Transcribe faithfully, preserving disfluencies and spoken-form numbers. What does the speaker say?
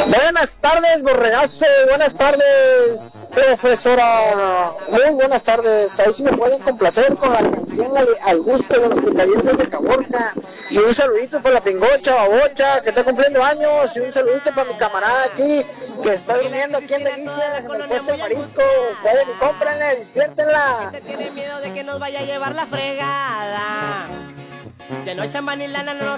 Buenas tardes, borregazo. Buenas tardes, profesora. Muy buenas tardes. Ahí sí me pueden complacer con la canción la de Al gusto de los picadientes de Caborca. Y un saludito para la pingocha, babocha, que está cumpliendo años. Y un saludito para mi camarada aquí, que está durmiendo aquí en Delicias, en el puesto de mariscos. Vayan y cómprenle, despiértenla. Tiene miedo de que nos vaya a llevar la fregada. De noche en Manilana no nos